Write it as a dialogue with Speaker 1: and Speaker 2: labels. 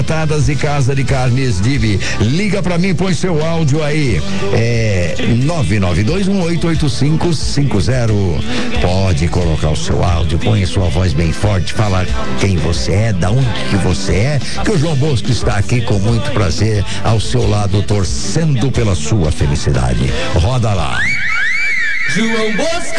Speaker 1: Atadas e Casa de Carnes Divi. Liga pra mim, põe seu áudio aí. 992188550. Pode colocar o seu áudio, põe sua voz bem forte, fala quem você é, da onde que você é, que o João Bosco está aqui com muito prazer ao seu lado, torcendo pela sua felicidade. Roda lá.
Speaker 2: João Bosco!